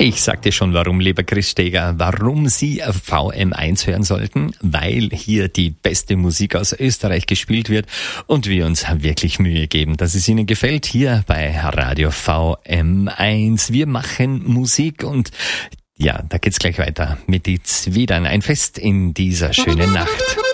Ich sagte schon, warum, lieber Chris Steger, warum Sie VM1 hören sollten, weil hier die beste Musik aus Österreich gespielt wird und wir uns wirklich Mühe geben, dass es Ihnen gefällt, hier bei Radio VM1. Wir machen Musik und ja, da geht's gleich weiter mit die Zwiedern. Ein Fest in dieser schönen Nacht.